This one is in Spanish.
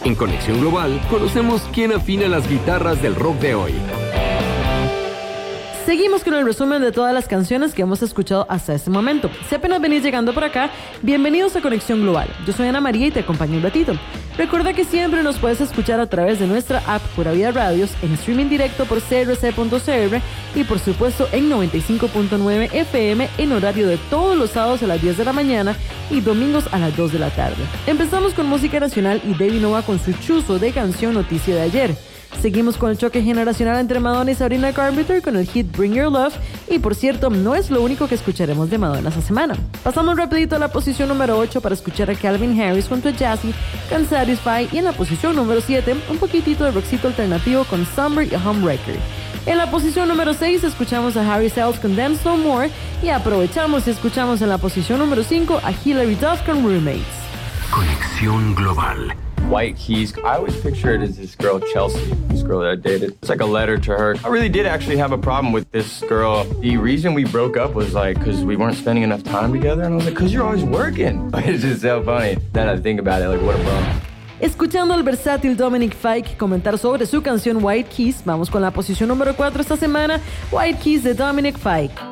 En Conexión Global, conocemos quién afina las guitarras del rock de hoy. Seguimos con el resumen de todas las canciones que hemos escuchado hasta este momento. Si apenas venís llegando por acá, bienvenidos a Conexión Global. Yo soy Ana María y te acompaño un ratito. Recuerda que siempre nos puedes escuchar a través de nuestra app Pura Vida Radios, en streaming directo por crc.cr y por supuesto en 95.9 FM en horario de todos los sábados a las 10 de la mañana y domingos a las 2 de la tarde. Empezamos con música nacional y Debbie Nova con su chuzo de canción Noticia de Ayer. Seguimos con el choque generacional entre Madonna y Sabrina Carpenter con el hit Bring Your Love. Y por cierto, no es lo único que escucharemos de Madonna esta semana. Pasamos rapidito a la posición número 8 para escuchar a Calvin Harris junto a Jazzy con Satisfy. Y en la posición número 7, un poquitito de rockcito alternativo con Summer y Homewrecker. En la posición número 6 escuchamos a Harry Styles con Dance No More. Y aprovechamos y escuchamos en la posición número 5 a Hilary Duff con Roommates. Conexión Global. White Keys. I always picture it as this girl, Chelsea, this girl that I dated. It's like a letter to her. I really did actually have a problem with this girl. The reason we broke up was like, because we weren't spending enough time together. And I was like, because you're always working. It's just so funny. Then I think about it, like, what a bum. Escuchando al versátil Dominic Fike comentar sobre su canción White Keys, vamos con la posición número 4 esta semana, White Keys de Dominic Fike.